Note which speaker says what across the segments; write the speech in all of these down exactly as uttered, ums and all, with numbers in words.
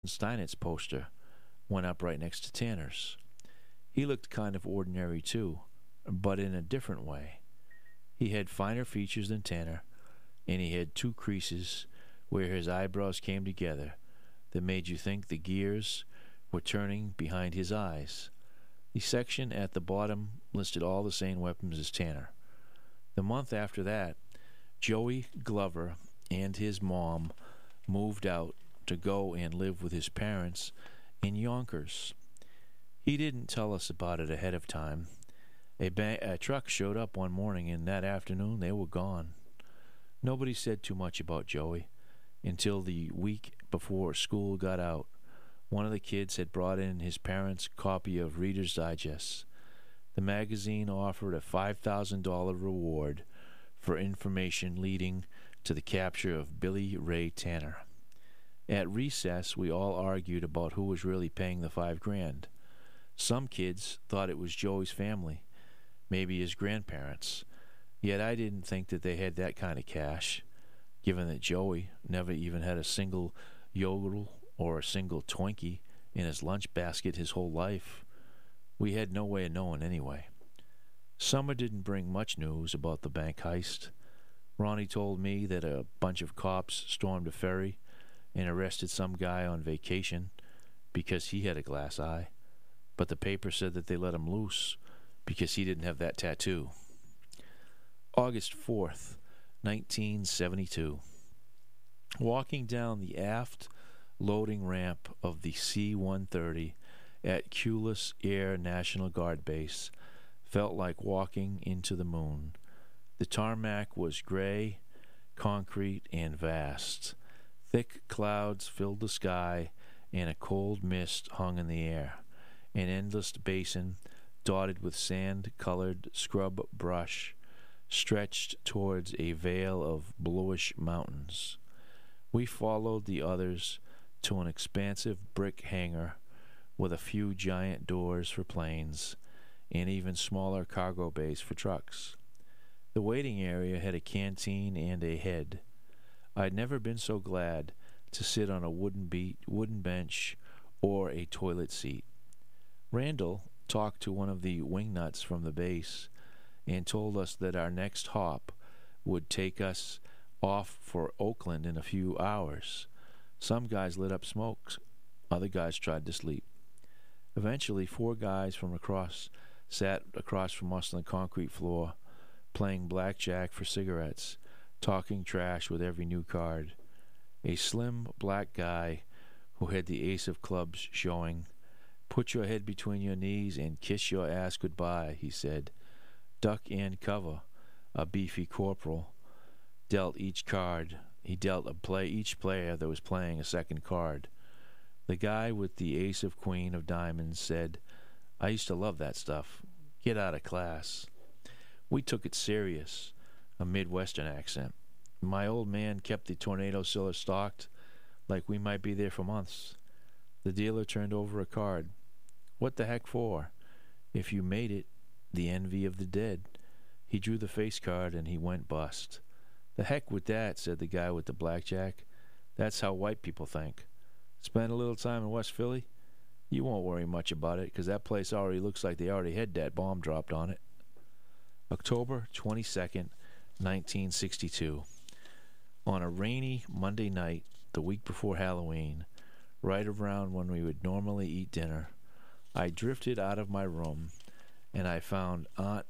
Speaker 1: Steinitz poster went up right next to Tanner's. He looked kind of ordinary too, but in a different way. He had finer features than Tanner, and he had two creases where his eyebrows came together that made you think the gears were turning behind his eyes. The section at the bottom listed all the same weapons as Tanner. The month after that, Joey Glover and his mom moved out to go and live with his parents in Yonkers. He didn't tell us about it ahead of time. A, ba- a truck showed up one morning, and that afternoon they were gone. Nobody said too much about Joey until the week before school got out. One of the kids had brought in his parents' copy of Reader's Digest. The magazine offered a five thousand dollars reward for information leading to the capture of Billy Ray Tanner. At recess, we all argued about who was really paying the five grand. Some kids thought it was Joey's family, maybe his grandparents. Yet I didn't think that they had that kind of cash, given that Joey never even had a single yodel or a single Twinkie in his lunch basket his whole life. We had no way of knowing anyway. Summer didn't bring much news about the bank heist. Ronnie told me that a bunch of cops stormed a ferry and arrested some guy on vacation because he had a glass eye, but the paper said that they let him loose because he didn't have that tattoo. August fourth, nineteen seventy-two. Walking down the aft loading ramp of the C one thirty at Culus Air National Guard Base felt like walking into the moon. The tarmac was gray, concrete, and vast. Thick clouds filled the sky, and a cold mist hung in the air. An endless basin, dotted with sand-colored scrub brush, stretched towards a veil of bluish mountains. We followed the others to an expansive brick hangar with a few giant doors for planes and even smaller cargo bays for trucks. The waiting area had a canteen and a head. I'd never been so glad to sit on a wooden beat, wooden bench or a toilet seat. Randall talked to one of the wingnuts from the base and told us that our next hop would take us off for Oakland in a few hours. Some guys lit up smokes. Other guys tried to sleep. Eventually, four guys from across sat across from us on the concrete floor, playing blackjack for cigarettes, talking trash with every new card. A slim black guy who had the ace of clubs showing. "Put your head between your knees and kiss your ass goodbye," he said. Duck and cover, a beefy corporal, dealt each card. He dealt a play each player that was playing a second card. The guy with the ace of queen of diamonds said, "I used to love that stuff. Get out of class." We took it serious, a Midwestern accent. My old man kept the tornado cellar stocked like we might be there for months. The dealer turned over a card. "What the heck for? If you made it, the envy of the dead." He drew the face card and he went bust. "The heck with that," said the guy with the blackjack. "That's how white people think. Spend a little time in West Philly? You won't worry much about it, 'cause that place already looks like they already had that bomb dropped on it." October twenty-second, nineteen sixty-two. On a rainy Monday night, the week before Halloween, right around when we would normally eat dinner, I drifted out of my room, and I found Aunt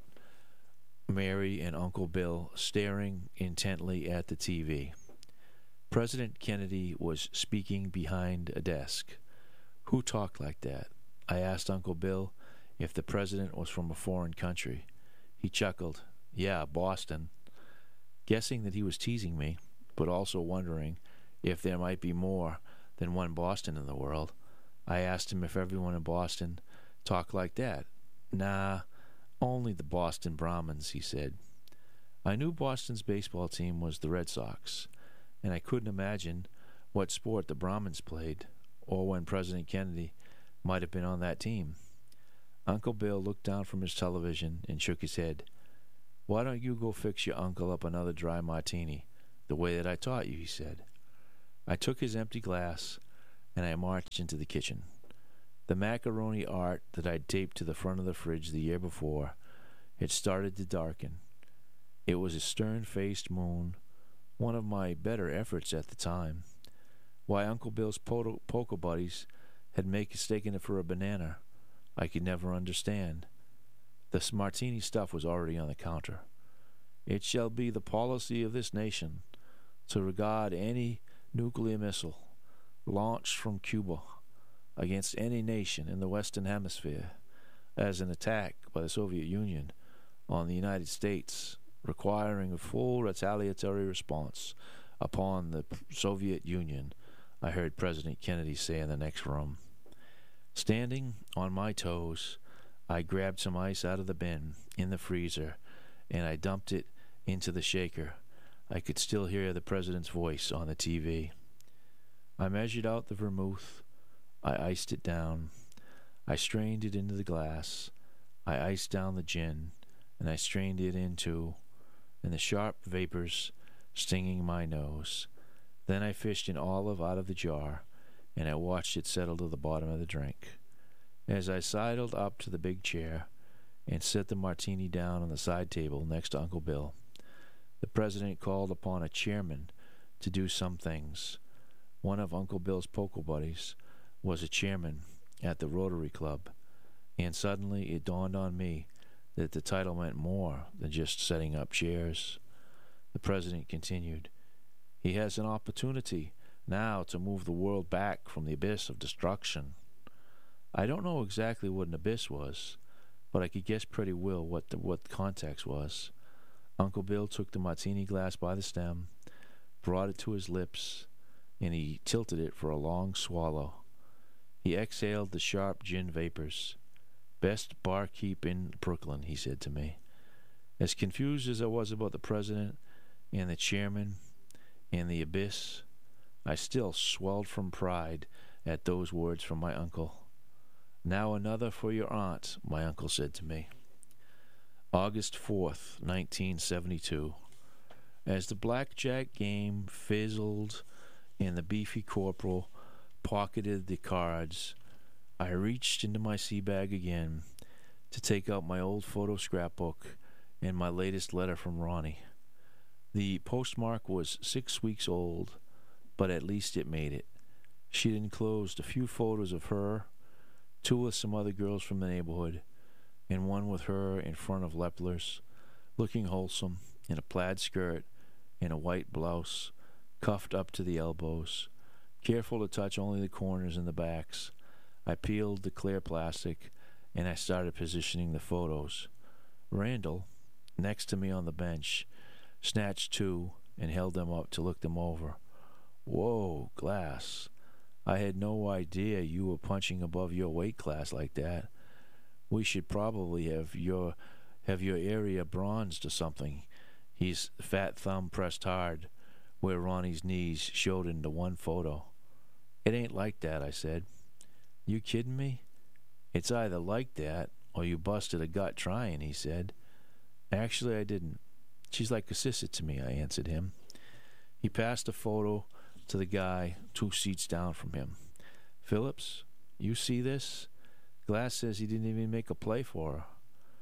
Speaker 1: Mary and Uncle Bill staring intently at the T V. President Kennedy was speaking behind a desk. Who talked like that? I asked Uncle Bill if the president was from a foreign country. He chuckled. "Yeah, Boston." Guessing that he was teasing me, but also wondering if there might be more than one Boston in the world, I asked him if everyone in Boston talked like that. "Nah, only the Boston Brahmins," he said. I knew Boston's baseball team was the Red Sox, and I couldn't imagine what sport the Brahmins played, or when President Kennedy might have been on that team. Uncle Bill looked down from his television and shook his head. "Why don't you go fix your uncle up another dry martini, the way that I taught you," he said. I took his empty glass, and I marched into the kitchen. The macaroni art that I'd taped to the front of the fridge the year before had started to darken. It was a stern-faced moon, one of my better efforts at the time. Why Uncle Bill's po- poker buddies had mistaken it for a banana, I could never understand. The martini stuff was already on the counter. It shall be the policy of this nation to regard any nuclear missile launched from Cuba against any nation in the Western Hemisphere as an attack by the Soviet Union on the United States, requiring a full retaliatory response upon the Soviet Union, I heard President Kennedy say in the next room. Standing on my toes, I grabbed some ice out of the bin in the freezer, and I dumped it into the shaker. I could still hear the president's voice on the T V. I measured out the vermouth. I iced it down. I strained it into the glass. I iced down the gin, and I strained it into, and the sharp vapors stinging my nose. Then I fished an olive out of the jar, and I watched it settle to the bottom of the drink. As I sidled up to the big chair and set the martini down on the side table next to Uncle Bill, the president called upon a chairman to do some things. One of Uncle Bill's poker buddies was a chairman at the Rotary Club, and suddenly it dawned on me that the title meant more than just setting up chairs. The president continued, "He has an opportunity now to move the world back from the abyss of destruction." I don't know exactly what an abyss was, but I could guess pretty well what the what the context was. Uncle Bill took the martini glass by the stem, brought it to his lips, and he tilted it for a long swallow. He exhaled the sharp gin vapors. "Best barkeep in Brooklyn," he said to me. As confused as I was about the president and the chairman and the abyss, I still swelled from pride at those words from my uncle. "Now another for your aunt," my uncle said to me. August fourth, nineteen seventy-two. As the blackjack game fizzled and the beefy corporal pocketed the cards, I reached into my sea bag again to take out my old photo scrapbook and my latest letter from Ronnie. The postmark was six weeks old, but at least it made it. She'd enclosed a few photos of her, two with some other girls from the neighborhood, and one with her in front of Lepler's, looking wholesome in a plaid skirt and a white blouse, cuffed up to the elbows, careful to touch only the corners and the backs. I peeled the clear plastic, and I started positioning the photos. Randall, next to me on the bench, snatched two and held them up to look them over. "Whoa, Glass. I had no idea you were punching above your weight class like that. We should probably have your have your area bronzed or something." His fat thumb pressed hard where Ronnie's knees showed into one photo. "It ain't like that," I said. "You kidding me?" "It's either like that or you busted a gut trying," he said. "Actually, I didn't. She's like a sister to me," I answered him. He passed a photo to the guy two seats down from him. "Phillips, you see this? Glass says he didn't even make a play for her."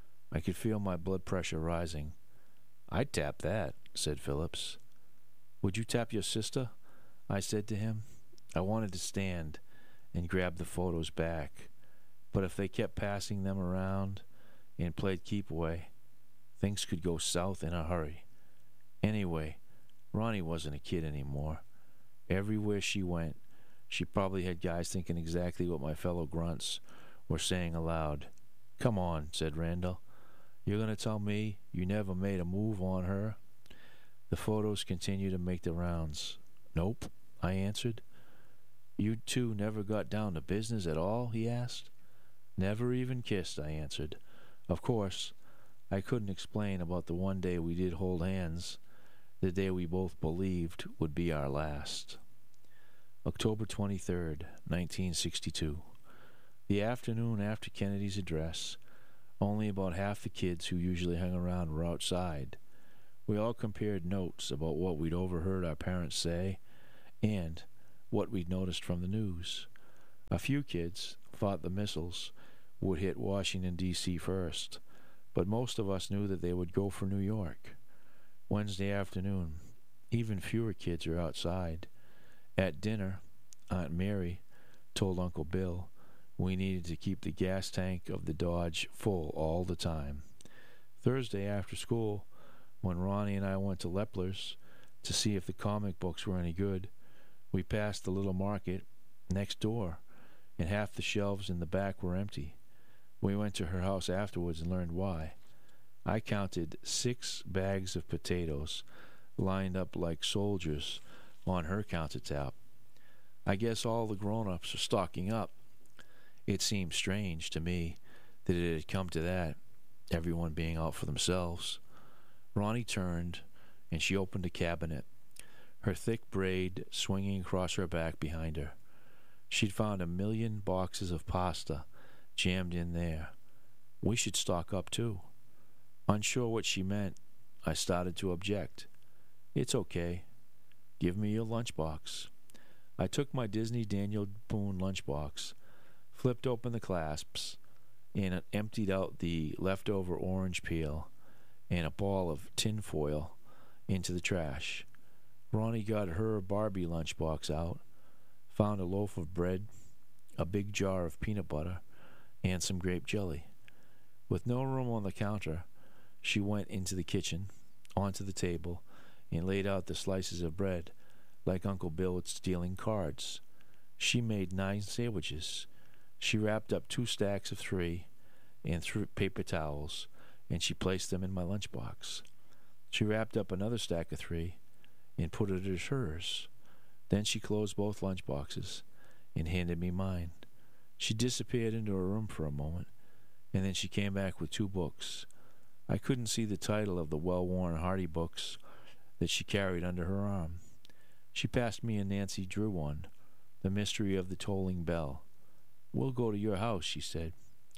Speaker 1: I could feel my blood pressure rising. "I'd tap that," said Phillips. "Would you tap your sister?" I said to him. I wanted to stand and grab the photos back, but if they kept passing them around and played keep away, things could go south in a hurry. Anyway, Ronnie wasn't a kid anymore. Everywhere she went, she probably had guys thinking exactly what my fellow grunts were saying aloud. "Come on," said Randall. "You're going to tell me you never made a move on her?" The photos continued to make the rounds. "Nope," I answered. "You two never got down to business at all?" he asked. "Never even kissed," I answered. Of course, I couldn't explain about the one day we did hold hands, the day we both believed would be our last. October twenty-third, nineteen sixty-two. The afternoon after Kennedy's address, only about half the kids who usually hung around were outside. We all compared notes about what we'd overheard our parents say, and, what we'd noticed from the news. A few kids thought the missiles would hit Washington, D C first, but most of us knew that they would go for New York. Wednesday afternoon, even fewer kids are outside. At dinner, Aunt Mary told Uncle Bill we needed to keep the gas tank of the Dodge full all the time. Thursday after school, when Ronnie and I went to Lepler's to see if the comic books were any good, we passed the little market next door, and half the shelves in the back were empty. We went to her house afterwards and learned why. I counted six bags of potatoes lined up like soldiers on her countertop. I guess all the grown-ups are stocking up. It seemed strange to me that it had come to that, everyone being out for themselves. Ronnie turned, and she opened a cabinet, her thick braid swinging across her back behind her. She'd found a million boxes of pasta jammed in there. We should stock up, too. Unsure what she meant, I started to object. It's okay. Give me your lunchbox. I took my Disney Daniel Boone lunchbox, flipped open the clasps, and emptied out the leftover orange peel and a ball of tin foil into the trash. Ronnie got her Barbie lunchbox out, found a loaf of bread, a big jar of peanut butter, and some grape jelly. With no room on the counter, she went into the kitchen, onto the table, and laid out the slices of bread like Uncle Bill was stealing cards. She made nine sandwiches. She wrapped up two stacks of three and threw paper towels, and she placed them in my lunchbox. She wrapped up another stack of three and put it as hers. Then she closed both lunchboxes and handed me mine. She disappeared into her room for a moment, and then she came back with two books. I couldn't see the title of the well-worn Hardy books that she carried under her arm. She passed me a Nancy Drew one, The Mystery of the Tolling Bell. We'll go to your house, she said.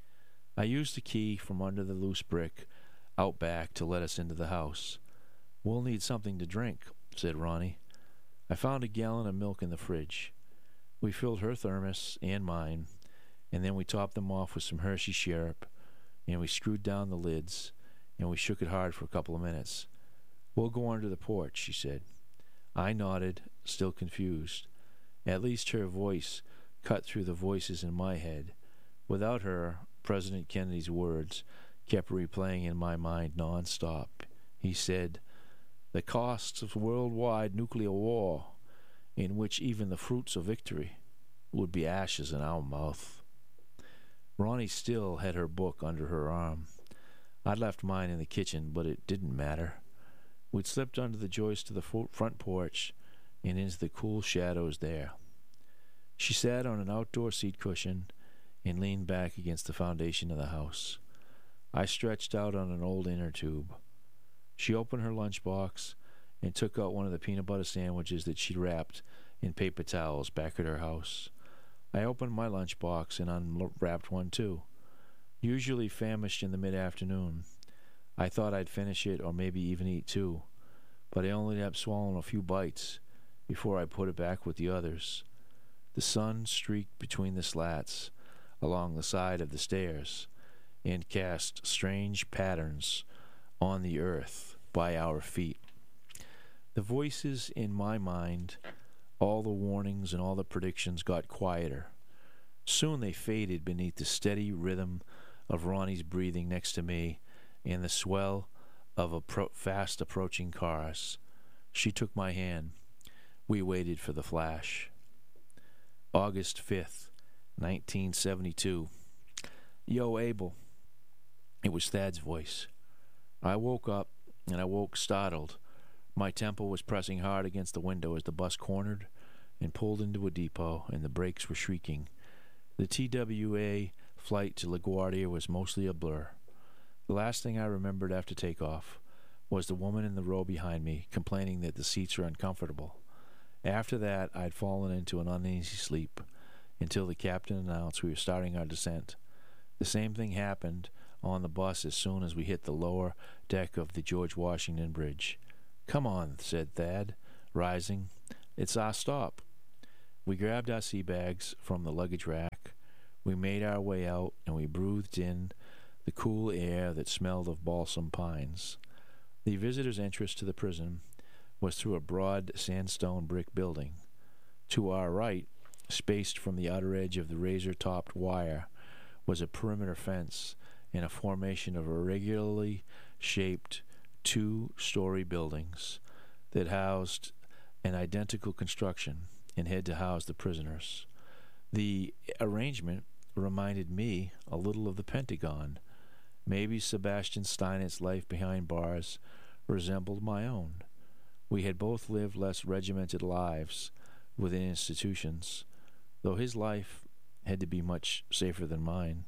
Speaker 1: I used the key from under the loose brick out back to let us into the house. We'll need something to drink, said Ronnie. I found a gallon of milk in the fridge. We filled her thermos and mine, and then we topped them off with some Hershey syrup, and we screwed down the lids, and we shook it hard for a couple of minutes. We'll go under the porch, she said. I nodded, still confused. At least her voice cut through the voices in my head. Without her, President Kennedy's words kept replaying in my mind non-stop. He said, "The costs of worldwide nuclear war, in which even the fruits of victory would be ashes in our mouth." Ronnie still had her book under her arm. I'd left mine in the kitchen, but it didn't matter. We'd slipped under the joist to the front porch and into the cool shadows there. She sat on an outdoor seat cushion and leaned back against the foundation of the house. I stretched out on an old inner tube. She opened her lunchbox and took out one of the peanut butter sandwiches that she'd wrapped in paper towels back at her house. I opened my lunchbox and unwrapped one too. Usually famished in the mid-afternoon, I thought I'd finish it or maybe even eat two, but I only ended up swallowing a few bites before I put it back with the others. The sun streaked between the slats along the side of the stairs and cast strange patterns on the earth by our feet. The voices in my mind, all the warnings and all the predictions got quieter. Soon they faded beneath the steady rhythm of Ronnie's breathing next to me and the swell of appro- fast approaching cars. She took my hand. We waited for the flash. August fifth, nineteen seventy-two. Yo, Abel. It was Thad's voice. I woke up, and I woke startled. My temple was pressing hard against the window as the bus cornered and pulled into a depot, and the brakes were shrieking. The T W A flight to LaGuardia was mostly a blur. The last thing I remembered after takeoff was the woman in the row behind me complaining that the seats were uncomfortable. After that, I'd fallen into an uneasy sleep until the captain announced we were starting our descent. The same thing happened on the bus as soon as we hit the lower deck of the George Washington Bridge. "Come on," said Thad, rising. "It's our stop." We grabbed our sea bags from the luggage rack. We made our way out, and we breathed in the cool air that smelled of balsam pines. The visitor's entrance to the prison was through a broad sandstone brick building. To our right, spaced from the outer edge of the razor-topped wire, was a perimeter fence in a formation of irregularly shaped two-story buildings that housed an identical construction and had to house the prisoners. The arrangement reminded me a little of the Pentagon. Maybe Sebastian Steinett's life behind bars resembled my own. We had both lived less regimented lives within institutions, though his life had to be much safer than mine.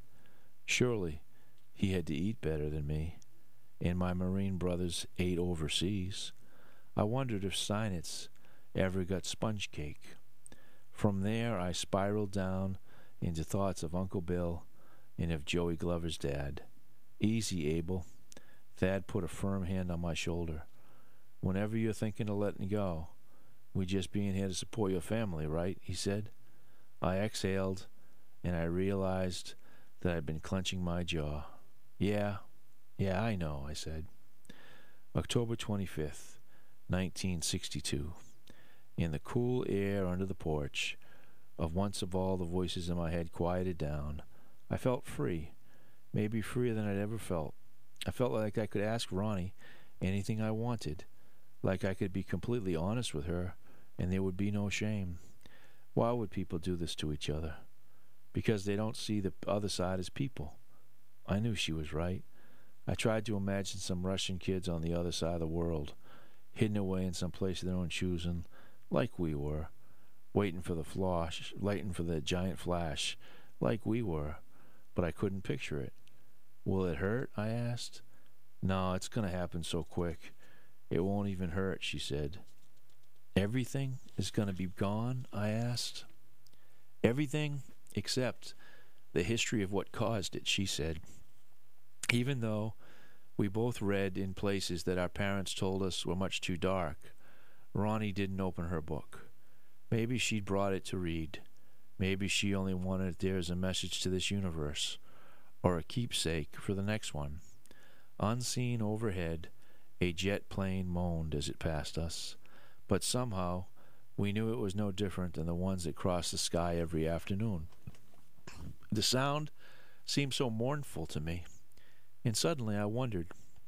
Speaker 1: Surely he had to eat better than me, and my Marine brothers ate overseas. I wondered if Steinitz ever got sponge cake. From there I spiraled down into thoughts of Uncle Bill and of Joey Glover's dad. Easy, Abel. Thad put a firm hand on my shoulder. Whenever you're thinking of letting go, we just being here to support your family, right? He said. I exhaled, and I realized that I'd been clenching my jaw. Yeah, yeah, I know, I said. October twenty-fifth, nineteen sixty-two. In the cool air under the porch, of once of all the voices in my head quieted down, I felt free, maybe freer than I'd ever felt. I felt like I could ask Ronnie anything I wanted, like I could be completely honest with her, and there would be no shame. Why would people do this to each other? Because they don't see the other side as people. I knew she was right. I tried to imagine some Russian kids on the other side of the world, hidden away in some place of their own choosing, like we were, waiting for the flash, waiting for the giant flash, like we were, but I couldn't picture it. Will it hurt? I asked. No, it's going to happen so quick. It won't even hurt, she said. Everything is going to be gone? I asked. Everything except the history of what caused it, she said. Even though we both read in places that our parents told us were much too dark, Ronnie didn't open her book. Maybe she'd brought it to read. Maybe she only wanted it there as a message to this universe, or a keepsake for the next one. Unseen overhead, a jet plane moaned as it passed us, but somehow we knew it was no different than the ones that crossed the sky every afternoon. The sound seemed so mournful to me, and suddenly I wondered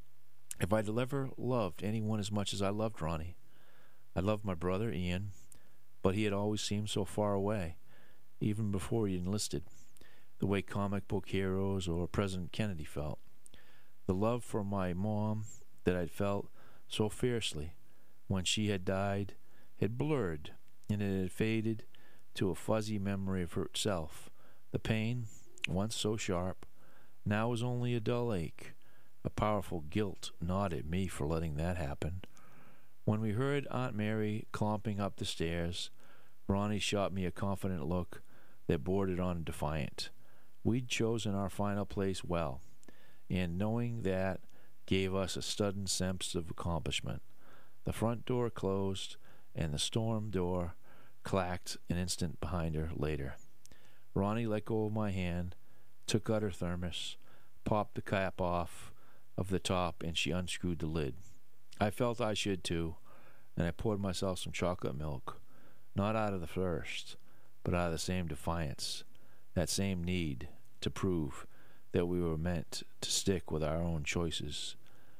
Speaker 1: if I'd ever loved anyone as much as I loved Ronnie. I loved my brother, Ian, but he had always seemed so far away, even before he enlisted, the way comic book heroes or President Kennedy felt. The love for my mom that I'd felt so fiercely when she had died had blurred, and it had faded to a fuzzy memory of herself. The pain, once so sharp, now was only a dull ache. A powerful guilt gnawed at me for letting that happen. When we heard Aunt Mary clomping up the stairs, Ronnie shot me a confident look that bordered on defiant. We'd chosen our final place well, and knowing that gave us a sudden sense of accomplishment. The front door closed, and the storm door clacked an instant behind her later. Ronnie let go of my hand, took out her thermos, popped the cap off of the top, and she unscrewed the lid. I felt I should too, and I poured myself some chocolate milk, not out of the thirst, but out of the same defiance, that same need to prove that we were meant to stick with our own choices.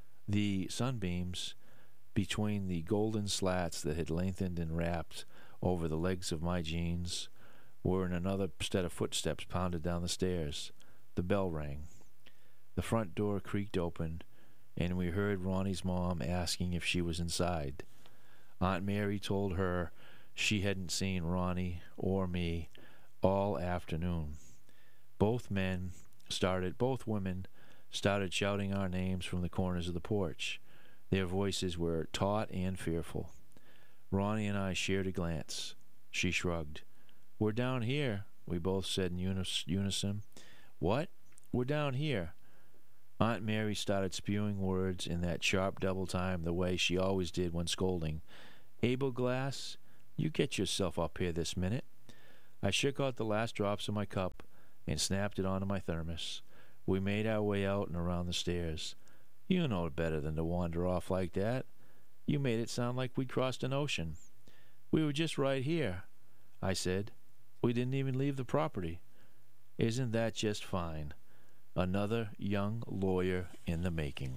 Speaker 1: The sunbeams between the golden slats that had lengthened and wrapped over the legs of my jeans were in another set of footsteps pounded down the stairs. The bell rang. The front door creaked open, and we heard Ronnie's mom asking if she was inside. Aunt Mary told her she hadn't seen Ronnie or me all afternoon. Both men started, both women started shouting our names from the corners of the porch. Their voices were taut and fearful. Ronnie and I shared a glance. She shrugged. "We're down here," we both said in unis- unison. "What?" "We're down here." Aunt Mary started spewing words in that sharp double time the way she always did when scolding. "Abel Glass, you get yourself up here this minute. I shook out the last drops of my cup and snapped it onto my thermos. We made our way out and around the stairs. You know better than to wander off like that. You made it sound like we'd crossed an ocean. We were just right here, I said. We didn't even leave the property. Isn't that just fine? Another young lawyer in the making.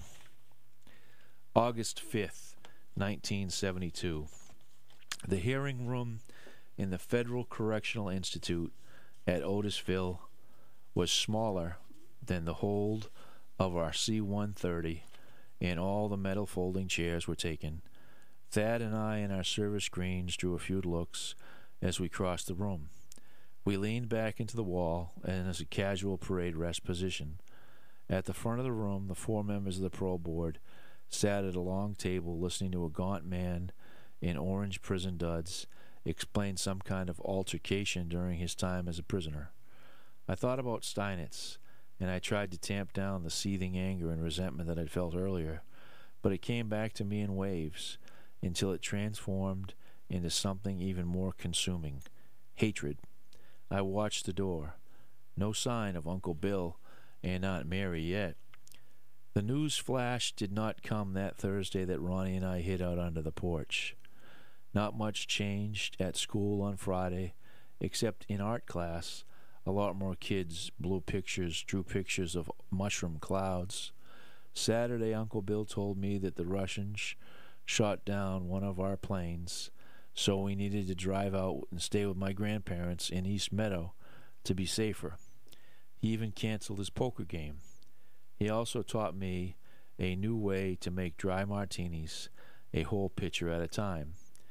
Speaker 1: August fifth, nineteen seventy-two. The hearing room in the Federal Correctional Institute at Otisville was smaller than the hold of our C one thirty, and all the metal folding chairs were taken. Thad and I in our service greens drew a few looks as we crossed the room. We leaned back into the wall and as a casual parade rest position. At the front of the room, the four members of the parole board sat at a long table listening to a gaunt man in orange prison duds explain some kind of altercation during his time as a prisoner. I thought about Steinitz, and I tried to tamp down the seething anger and resentment that I'd felt earlier, but it came back to me in waves until it transformed into something even more consuming, hatred. I watched the door. No sign of Uncle Bill and Aunt Mary yet. The news flash did not come that Thursday that Ronnie and I hid out under the porch. Not much changed at school on Friday, except in art class, a lot more kids blew pictures, drew pictures of mushroom clouds. Saturday, Uncle Bill told me that the Russians shot down one of our planes, so we needed to drive out and stay with my grandparents in East Meadow to be safer. He even canceled his poker game. He also taught me a new way to make dry martinis, a whole pitcher at a time.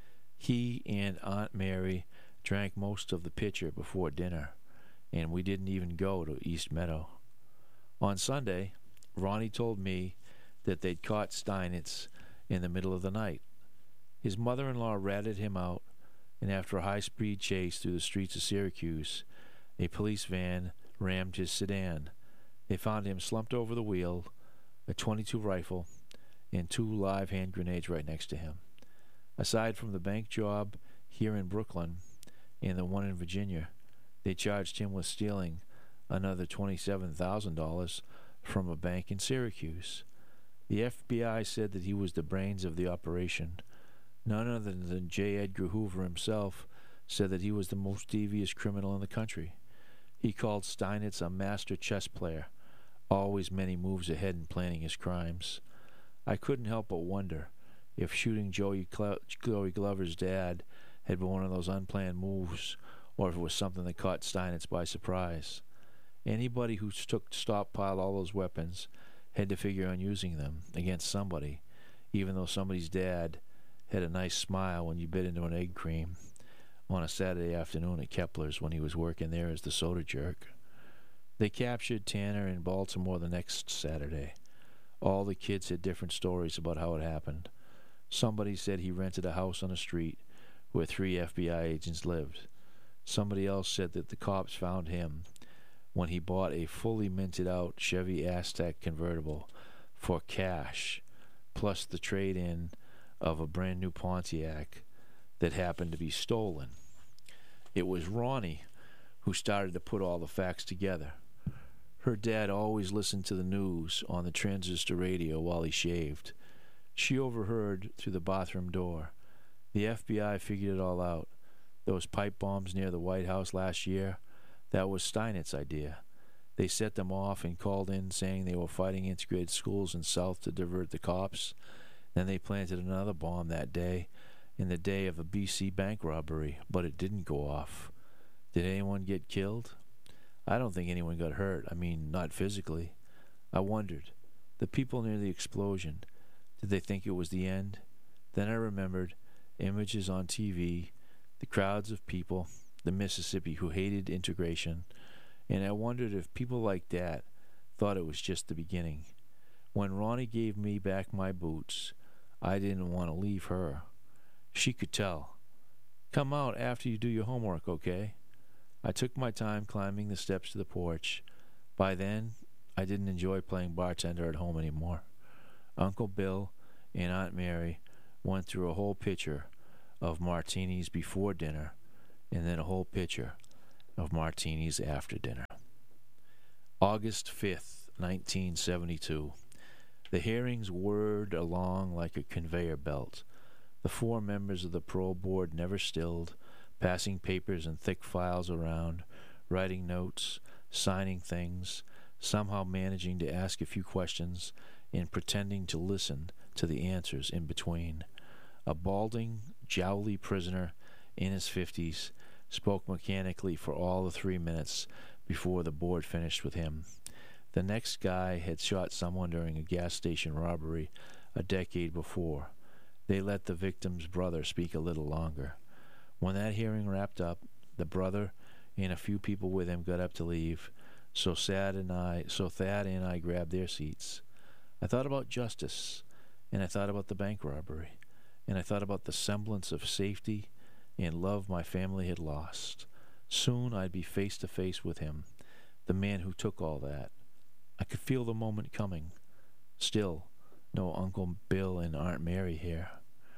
Speaker 1: He and Aunt Mary drank most of the pitcher before dinner, and we didn't even go to East Meadow. On Sunday, Ronnie told me that they'd caught Steinitz in the middle of the night. His mother-in-law ratted him out, and after a high-speed chase through the streets of Syracuse, a police van rammed his sedan. They found him slumped over the wheel, a twenty-two rifle, and two live hand grenades right next to him. Aside from the bank job here in Brooklyn and the one in Virginia, they charged him with stealing another twenty-seven thousand dollars from a bank in Syracuse. The F B I said that he was the brains of the operation. None other than J. Edgar Hoover himself said that he was the most devious criminal in the country. He called Steinitz a master chess player, always many moves ahead in planning his crimes. I couldn't help but wonder if shooting Joey, Cl- Joey Glover's dad had been one of those unplanned moves, or if it was something that caught Steinitz by surprise. Anybody who took stockpiled all those weapons had to figure on using them against somebody, even though somebody's dad had a nice smile when you bit into an egg cream on a Saturday afternoon at Kepler's when he was working there as the soda jerk. They captured Tanner in Baltimore the next Saturday. All the kids had different stories about how it happened. Somebody said he rented a house on a street where three F B I agents lived. Somebody else said that the cops found him when he bought a fully minted-out Chevy Aztec convertible for cash, plus the trade-in of a brand-new Pontiac that happened to be stolen. It was Ronnie who started to put all the facts together. Her dad always listened to the news on the transistor radio while he shaved. She overheard through the bathroom door. The F B I figured it all out. Those pipe bombs near the White House last year, that was Steinitz's idea. They set them off and called in saying they were fighting integrated schools in South to divert the cops. Then they planted another bomb that day, in the day of a B C bank robbery, but it didn't go off. Did anyone get killed? I don't think anyone got hurt. I mean, not physically. I wondered. The people near the explosion, did they think it was the end? Then I remembered images on T V, the crowds of people, the Mississippi who hated integration, and I wondered if people like that thought it was just the beginning. When Ronnie gave me back my boots, I didn't want to leave her. She could tell. Come out after you do your homework, okay? I took my time climbing the steps to the porch. By then, I didn't enjoy playing bartender at home anymore. Uncle Bill and Aunt Mary went through a whole pitcher of martinis before dinner, and then a whole pitcher of martinis after dinner. August fifth, nineteen seventy-two. The hearings whirred along like a conveyor belt. The four members of the parole board never stilled, passing papers and thick files around, writing notes, signing things, somehow managing to ask a few questions and pretending to listen to the answers in between. A balding, jowly prisoner in his fifties spoke mechanically for all the three minutes before the board finished with him. The next guy had shot someone during a gas station robbery a decade before. They let the victim's brother speak a little longer. When that hearing wrapped up, the brother and a few people with him got up to leave, so Thad and I, so Thad and I grabbed their seats. I thought about justice, and I thought about the bank robbery, and I thought about the semblance of safety and love my family had lost. Soon I'd be face to face with him, the man who took all that. I could feel the moment coming. Still, no Uncle Bill and Aunt Mary here.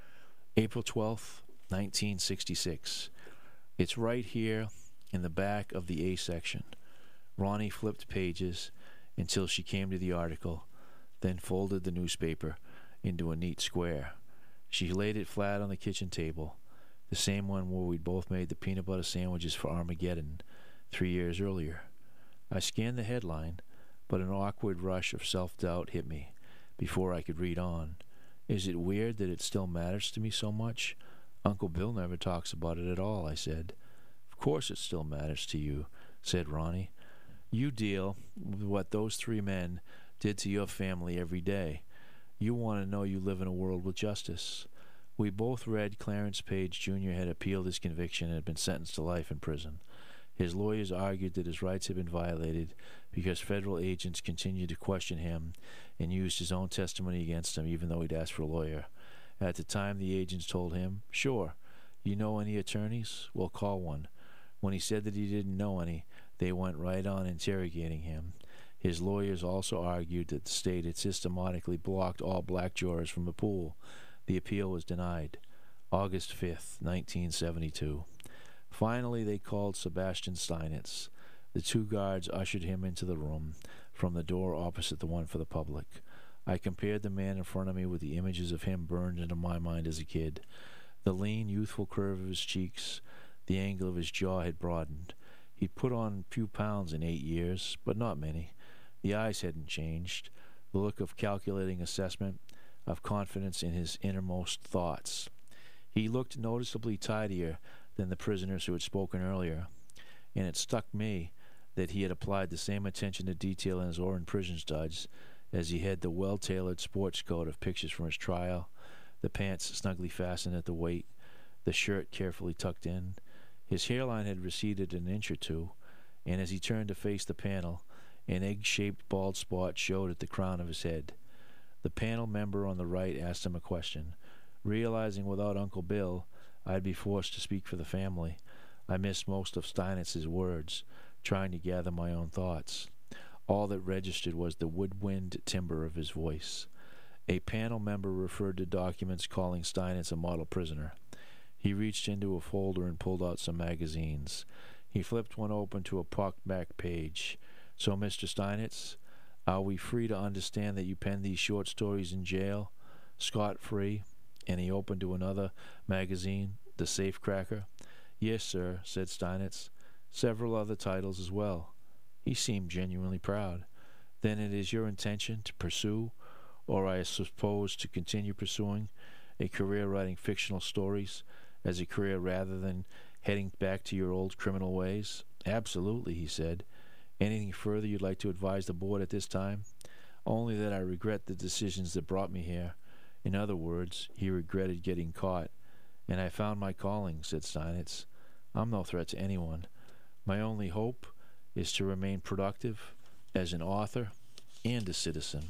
Speaker 1: April twelfth, nineteen sixty-six. It's right here in the back of the A section. Ronnie flipped pages until she came to the article, then folded the newspaper into a neat square. She laid it flat on the kitchen table, the same one where we'd both made the peanut butter sandwiches for Armageddon three years earlier. I scanned the headline, but an awkward rush of self-doubt hit me before I could read on. Is it weird that it still matters to me so much? Uncle Bill never talks about it at all, I said. Of course it still matters to you, said Ronnie. You deal with what those three men did to your family every day. You want to know you live in a world with justice. We both read Clarence Page Junior had appealed his conviction and had been sentenced to life in prison. His lawyers argued that his rights had been violated because federal agents continued to question him and used his own testimony against him even though he'd asked for a lawyer. At the time, the agents told him, sure, you know any attorneys? Well, call one. When he said that he didn't know any, they went right on interrogating him. His lawyers also argued that the state had systematically blocked all black jurors from the pool. The appeal was denied. August fifth, nineteen seventy-two. Finally, they called Sebastian Steinitz. The two guards ushered him into the room from the door opposite the one for the public. I compared the man in front of me with the images of him burned into my mind as a kid. The lean, youthful curve of his cheeks, the angle of his jaw had broadened. He'd put on a few pounds in eight years, but not many. The eyes hadn't changed. The look of calculating assessment, of confidence in his innermost thoughts. He looked noticeably tidier than the prisoners who had spoken earlier, and it struck me that he had applied the same attention to detail in his orange prison studs as he had the well-tailored sports coat of pictures from his trial, the pants snugly fastened at the waist, the shirt carefully tucked in. His hairline had receded an inch or two, and as he turned to face the panel, an egg-shaped bald spot showed at the crown of his head. The panel member on the right asked him a question. Realizing without Uncle Bill I'd be forced to speak for the family, I missed most of Steinitz's words, trying to gather my own thoughts. All that registered was the woodwind timbre of his voice. A panel member referred to documents calling Steinitz a model prisoner. He reached into a folder and pulled out some magazines. He flipped one open to a pockmarked page. So, Mister Steinitz, are we free to understand that you penned these short stories in jail, scot-free? And he opened to another magazine, The Safecracker. Yes, sir, said Steinitz. Several other titles as well. He seemed genuinely proud. Then it is your intention to pursue, or I suppose to continue pursuing, a career writing fictional stories as a career rather than heading back to your old criminal ways? Absolutely, he said. Anything further you'd like to advise the board at this time? Only that I regret the decisions that brought me here. In other words, he regretted getting caught. And I found my calling, said Steinitz. I'm no threat to anyone. My only hope is to remain productive as an author and a citizen.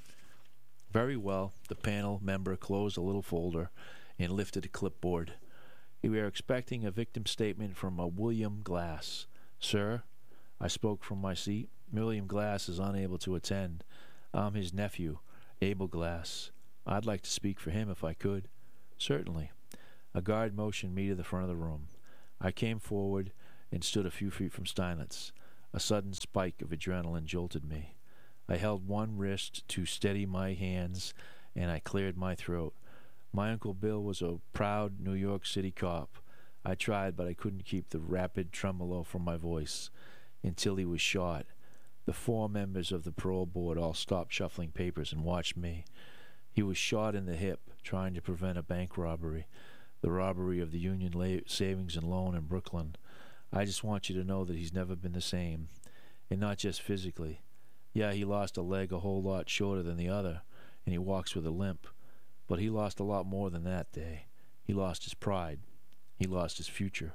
Speaker 1: Very well, the panel member closed a little folder and lifted a clipboard. We are expecting a victim statement from a William Glass. Sir, I spoke from my seat. William Glass is unable to attend. I'm his nephew, Abel Glass. I'd like to speak for him if I could. Certainly. A guard motioned me to the front of the room. I came forward and stood a few feet from Steinitz. A sudden spike of adrenaline jolted me. I held one wrist to steady my hands, and I cleared my throat. My Uncle Bill was a proud New York City cop. I tried, but I couldn't keep the rapid tremolo from my voice. Until he was shot. The four members of the parole board all stopped shuffling papers and watched me. He was shot in the hip, trying to prevent a bank robbery, the robbery of the Union La- Savings and Loan in Brooklyn. I just want you to know that he's never been the same, and not just physically. Yeah, he lost a leg a whole lot shorter than the other, and he walks with a limp. But he lost a lot more than that day. He lost his pride. He lost his future.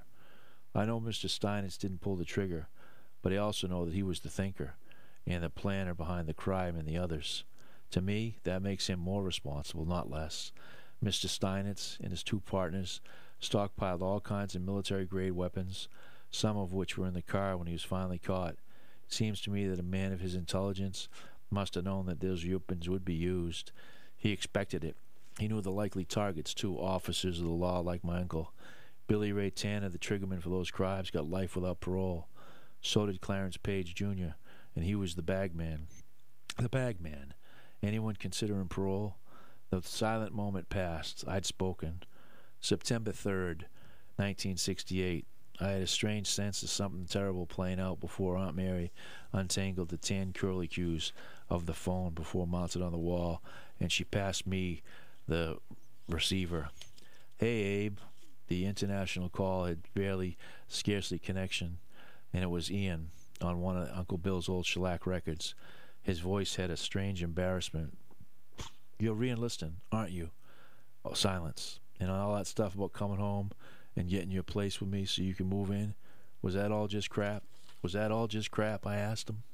Speaker 1: I know Mister Steinitz didn't pull the trigger, but I also know that he was the thinker and the planner behind the crime and the others. To me, that makes him more responsible, not less. Mister Steinitz and his two partners stockpiled all kinds of military-grade weapons, some of which were in the car when he was finally caught. It seems to me that a man of his intelligence must have known that those weapons would be used. He expected it. He knew the likely targets, too, officers of the law like my uncle. Billy Ray Tanner, the triggerman for those crimes, got life without parole. So did Clarence Page, Junior, and he was the bagman. The bagman. Anyone considering parole? The silent moment passed. I'd spoken. September third, nineteen sixty-eight. I had a strange sense of something terrible playing out before Aunt Mary untangled the tan curlicues of the phone before mounted on the wall, and she passed me the receiver. Hey, Abe. The international call had barely, scarcely connection, and it was Ian on one of Uncle Bill's old shellac records. His voice had a strange embarrassment. You're re-enlisting, aren't you? Oh, silence. And all that stuff about coming home and getting your place with me so you can move in, was that all just crap? Was that all just crap? I asked him.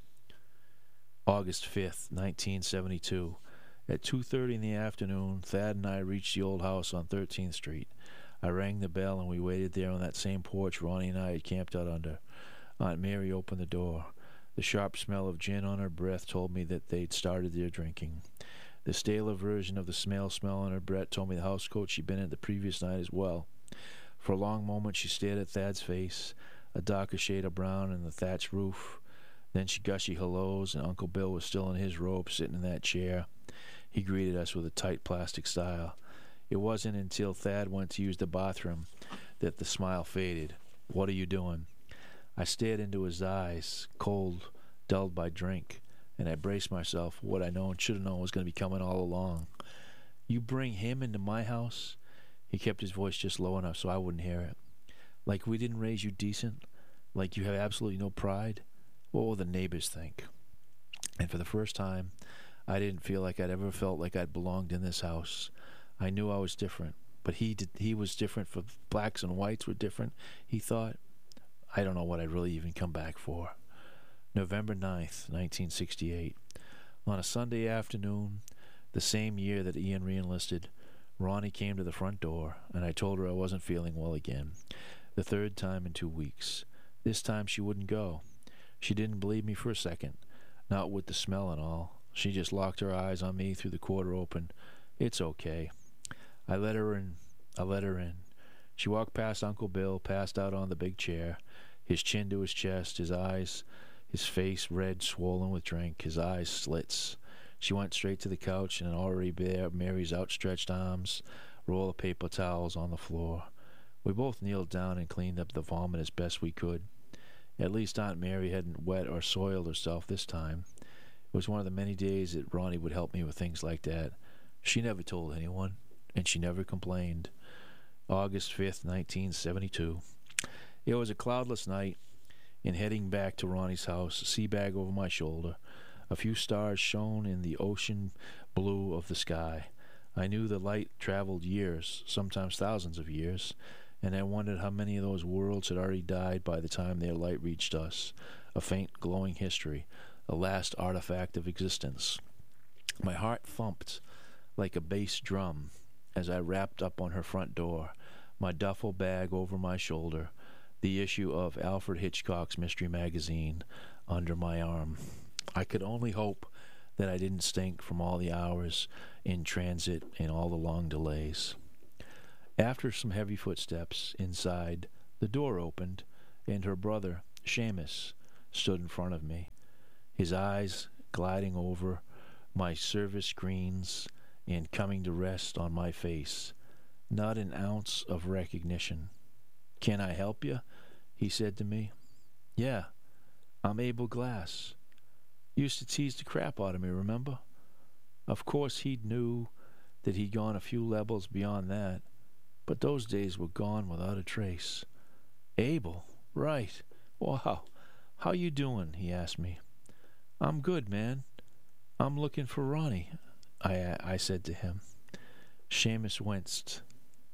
Speaker 1: August fifth, nineteen seventy-two. At two thirty in the afternoon, Thad and I reached the old house on thirteenth Street. I rang the bell, and we waited there on that same porch Ronnie and I had camped out under. Aunt Mary opened the door. The sharp smell of gin on her breath told me that they'd started their drinking. The staler version of the smell smell on her breath told me the housecoat she'd been in the previous night as well. For a long moment she stared at Thad's face, a darker shade of brown in the thatched roof. Then she gushy hellos, and Uncle Bill was still in his robe sitting in that chair. He greeted us with a tight plastic style. It wasn't until Thad went to use the bathroom that the smile faded. What are you doing? I stared into his eyes, cold, dulled by drink, and I braced myself for what I know and should have known was going to be coming all along. You bring him into my house? He kept his voice just low enough so I wouldn't hear it. Like we didn't raise you decent? Like you have absolutely no pride? What will the neighbors think? And for the first time, I didn't feel like I'd ever felt like I'd belonged in this house. I knew I was different, but he did, he was different. For blacks and whites were different, he thought. I don't know what I'd really even come back for. November ninth, nineteen sixty-eight. On a Sunday afternoon, the same year that Ian re-enlisted, Ronnie came to the front door, and I told her I wasn't feeling well again. The third time in two weeks. This time she wouldn't go. She didn't believe me for a second, not with the smell and all. She just locked her eyes on me through the quarter open. It's okay. I let her in. I let her in. She walked past Uncle Bill, passed out on the big chair, his chin to his chest, his eyes, his face red, swollen with drink, his eyes slits. She went straight to the couch, and already bare Mary's outstretched arms, roll of paper towels on the floor. We both kneeled down and cleaned up the vomit as best we could. At least Aunt Mary hadn't wet or soiled herself this time. It was one of the many days that Ronnie would help me with things like that. She never told anyone, and she never complained. August fifth, nineteen seventy-two. It was a cloudless night. In heading back to Ronnie's house, a sea bag over my shoulder, a few stars shone in the ocean blue of the sky. I knew the light traveled years, sometimes thousands of years, and I wondered how many of those worlds had already died by the time their light reached us, a faint glowing history, a last artifact of existence. My heart thumped like a bass drum as I wrapped up on her front door, my duffel bag over my shoulder, the issue of Alfred Hitchcock's Mystery Magazine under my arm. I could only hope that I didn't stink from all the hours in transit and all the long delays. After some heavy footsteps inside, the door opened, and her brother, Seamus, stood in front of me, his eyes gliding over my service screens and coming to rest on my face. Not an ounce of recognition. "Can I help you?" he said to me. "Yeah, I'm Abel Glass. Used to tease the crap out of me, remember?" Of course he knew that he'd gone a few levels beyond that, but those days were gone without a trace. "Abel, right. Wow. How you doing?" he asked me. "I'm good, man. I'm looking for Ronnie," I, I said to him. Seamus winced.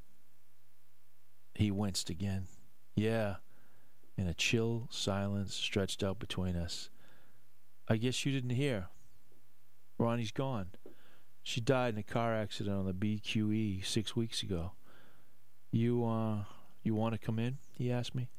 Speaker 1: He winced again. "Yeah," and a chill silence stretched out between us. "I guess you didn't hear. Ronnie's gone. She died in a car accident on the B Q E six weeks ago. You, uh, you want to come in?" he asked me.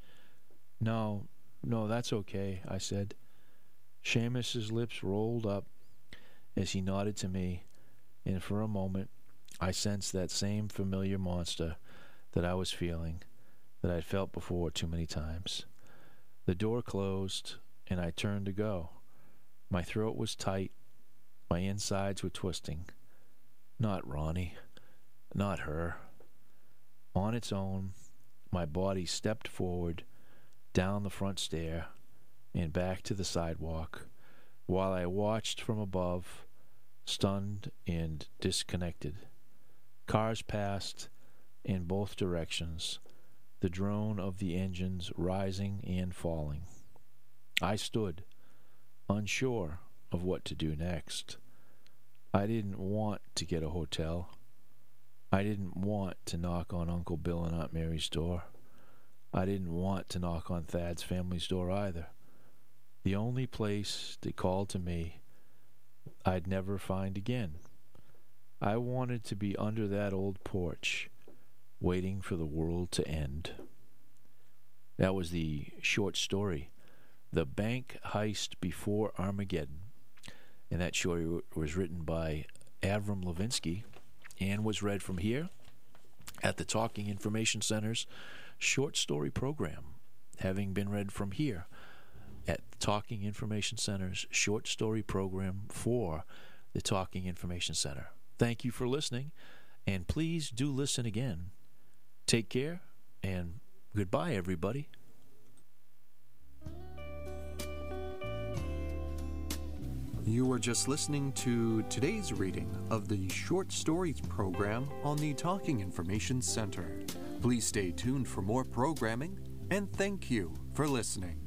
Speaker 1: No, no, that's okay," I said. Seamus's lips rolled up as he nodded to me, and for a moment I sensed that same familiar monster that I was feeling, that I'd felt before too many times. The door closed, and I turned to go. My throat was tight. My insides were twisting. Not Ronnie. Not her. On its own, my body stepped forward, down the front stair, and back to the sidewalk, while I watched from above, stunned and disconnected. Cars passed in both directions, the drone of the engines rising and falling. I stood, unsure of what to do next. I didn't want to get a hotel. I didn't want to knock on Uncle Bill and Aunt Mary's door. I didn't want to knock on Thad's family's door either. The only place that called to me I'd never find again. I wanted to be under that old porch, waiting for the world to end. That was the short story, The Bank Heist Before Armageddon. And that story was written by Avram Levinsky and was read from here at the Talking Information Center's short story program, having been read from here at the Talking Information Center's short story program for the Talking Information Center. Thank you for listening, and please do listen again. Take care, and goodbye, everybody.
Speaker 2: You were just listening to today's reading of the Short Stories program on the Talking Information Center. Please stay tuned for more programming, and thank you for listening.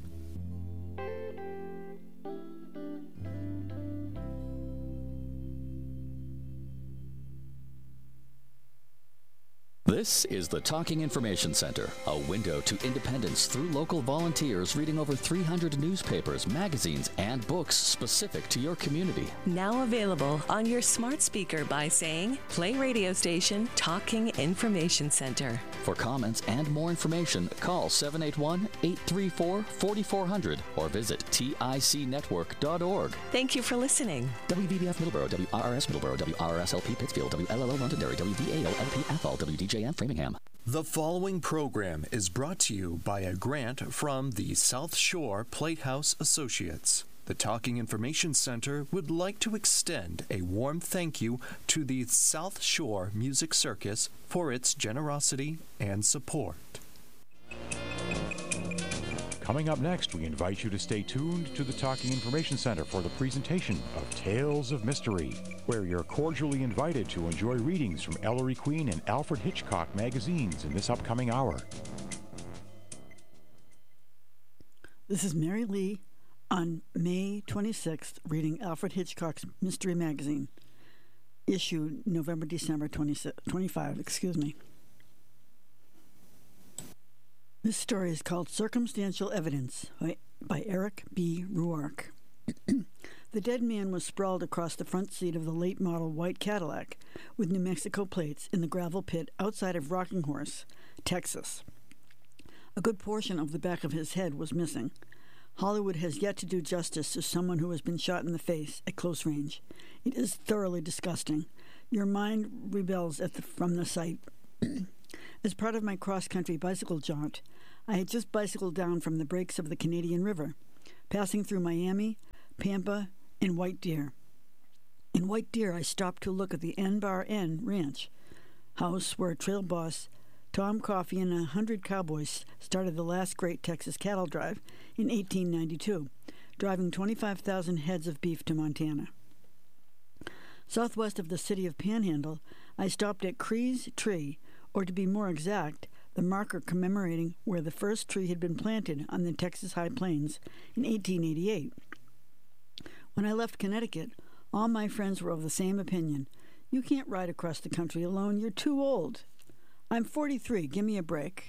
Speaker 3: This is the Talking Information Center, a window to independence through local volunteers reading over three hundred newspapers, magazines, and books specific to your community.
Speaker 4: Now available on your smart speaker by saying, "Play radio station Talking Information Center."
Speaker 3: For comments and more information, call seven eight one, eight three four, four four zero zero or visit tic network dot org.
Speaker 4: Thank you for listening.
Speaker 3: W B B F Middleborough, W R R S Middleborough, W R R S L P Pittsfield, W L L O Londonderry, W V A O L P Athol, W D J M Framingham.
Speaker 2: The following program is brought to you by a grant from the South Shore Platehouse Associates. The Talking Information Center would like to extend a warm thank you to the South Shore Music Circus for its generosity and support.
Speaker 5: Coming up next, we invite you to stay tuned to the Talking Information Center for the presentation of Tales of Mystery, where you're cordially invited to enjoy readings from Ellery Queen and Alfred Hitchcock magazines in this upcoming hour.
Speaker 6: This is Mary Lee on May twenty-sixth, reading Alfred Hitchcock's Mystery Magazine, issue November, December twenty-five, excuse me. This story is called Circumstantial Evidence by, by Eric B. Ruark. The dead man was sprawled across the front seat of the late model white Cadillac with New Mexico plates in the gravel pit outside of Rocking Horse, Texas. A good portion of the back of his head was missing. Hollywood has yet to do justice to someone who has been shot in the face at close range. It is thoroughly disgusting. Your mind rebels at the, from the sight. As part of my cross-country bicycle jaunt, I had just bicycled down from the breaks of the Canadian River, passing through Miami, Pampa, and White Deer. In White Deer, I stopped to look at the N Bar N Ranch, house where trail boss Tom Coffey and a hundred cowboys started the last great Texas cattle drive in eighteen ninety-two, driving twenty-five thousand heads of beef to Montana. Southwest of the city of Panhandle, I stopped at Cree's Tree, or to be more exact, the marker commemorating where the first tree had been planted on the Texas High Plains in eighteen eighty-eight. When I left Connecticut, all my friends were of the same opinion. You can't ride across the country alone. You're too old. I'm forty-three. Give me a break.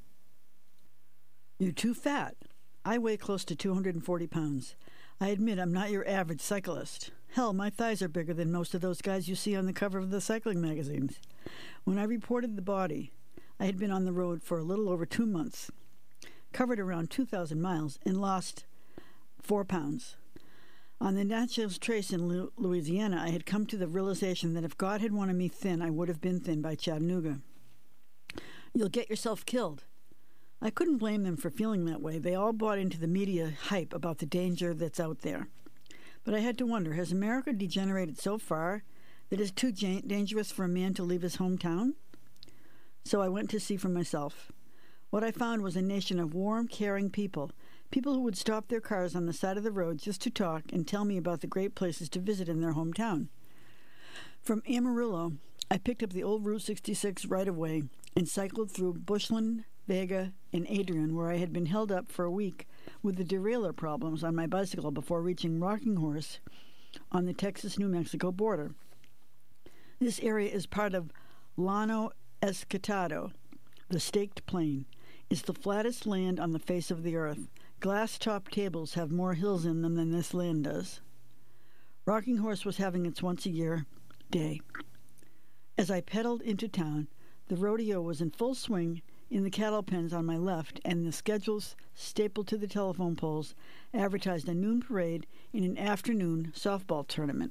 Speaker 6: You're too fat. I weigh close to two hundred forty pounds. I admit I'm not your average cyclist. Hell, my thighs are bigger than most of those guys you see on the cover of the cycling magazines. When I reported the body, I had been on the road for a little over two months, covered around two thousand miles, and lost four pounds. On the Natchez Trace in Louisiana, I had come to the realization that if God had wanted me thin, I would have been thin by Chattanooga. You'll get yourself killed. I couldn't blame them for feeling that way. They all bought into the media hype about the danger that's out there. But I had to wonder, has America degenerated so far that it's too ja- dangerous for a man to leave his hometown? So I went to see for myself. What I found was a nation of warm, caring people, people who would stop their cars on the side of the road just to talk and tell me about the great places to visit in their hometown. From Amarillo, I picked up the old Route sixty-six right-of-way and cycled through Bushland, Vega, and Adrian, where I had been held up for a week with the derailleur problems on my bicycle before reaching Rocking Horse on the Texas-New Mexico border. This area is part of Llano Escatado, the Staked Plain. It's the flattest land on the face of the earth. Glass-topped tables have more hills in them than this land does. Rocking Horse was having its once-a-year day. As I pedaled into town, the rodeo was in full swing in the cattle pens on my left, and the schedules stapled to the telephone poles advertised a noon parade and an afternoon softball tournament.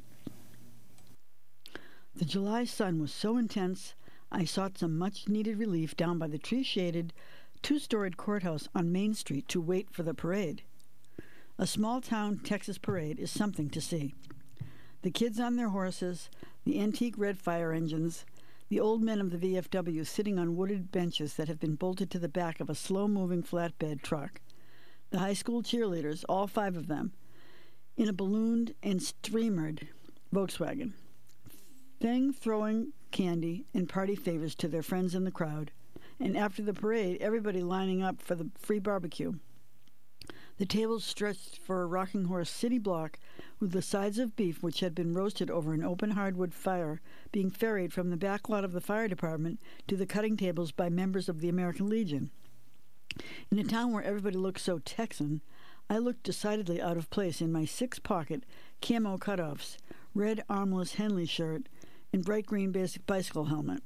Speaker 6: The July sun was so intense, I sought some much-needed relief down by the tree-shaded, two-storied courthouse on Main Street to wait for the parade. A small-town Texas parade is something to see. The kids on their horses, the antique red fire engines, the old men of the V F W sitting on wooded benches that have been bolted to the back of a slow-moving flatbed truck. The high school cheerleaders, all five of them, in a ballooned and streamered Volkswagen, thing throwing candy and party favors to their friends in the crowd, and after the parade, everybody lining up for the free barbecue. The tables stretched for a Rocking Horse city block with the sides of beef which had been roasted over an open hardwood fire being ferried from the back lot of the fire department to the cutting tables by members of the American Legion. In a town where everybody looked so Texan, I looked decidedly out of place in my six-pocket camo cutoffs, red armless Henley shirt, and bright green basic bicycle helmet.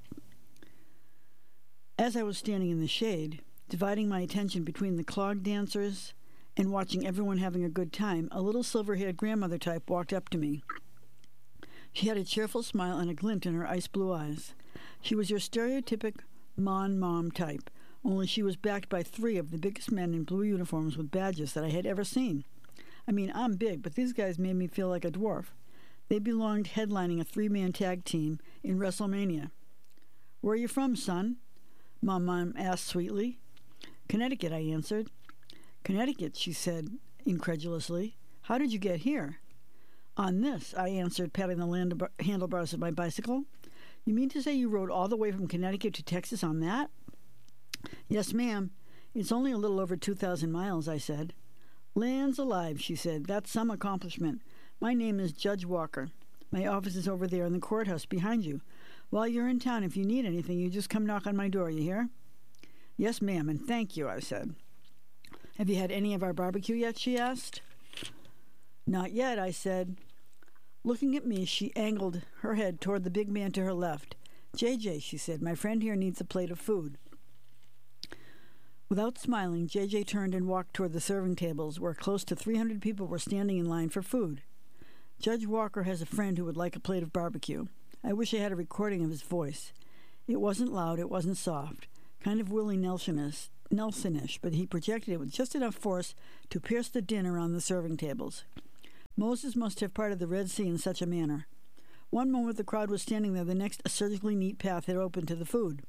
Speaker 6: As I was standing in the shade, dividing my attention between the clog dancers and watching everyone having a good time, a little silver-haired grandmother type walked up to me. She had a cheerful smile and a glint in her ice-blue eyes. She was your stereotypic Mon Mom type, only she was backed by three of the biggest men in blue uniforms with badges that I had ever seen. I mean, I'm big, but these guys made me feel like a dwarf. They belonged headlining a three-man tag team in WrestleMania. "Where are you from, son?" Mom Mom asked sweetly. "Connecticut," I answered. "Connecticut," she said incredulously. "How did you get here?" "On this," I answered, patting the land- handlebars of my bicycle. "You mean to say you rode all the way from Connecticut to Texas on that?" "Yes, ma'am. It's only a little over two thousand miles," I said. "Lands alive," she said. "That's some accomplishment. My name is Judge Walker. My office is over there in the courthouse behind you. While you're in town, if you need anything, you just come knock on my door, you hear?" "Yes, ma'am, and thank you," I said. "Have you had any of our barbecue yet?" she asked. "Not yet," I said. Looking at me, she angled her head toward the big man to her left. "J J," she said, "my friend here needs a plate of food." Without smiling, J J turned and walked toward the serving tables, where close to three hundred people were standing in line for food. "Judge Walker has a friend who would like a plate of barbecue." I wish I had a recording of his voice. It wasn't loud, it wasn't soft. Kind of Willie Nelson-ish, Nelsonish, but he projected it with just enough force to pierce the din around the serving tables. Moses must have parted the Red Sea in such a manner. One moment the crowd was standing there, the next a surgically neat path had opened to the food.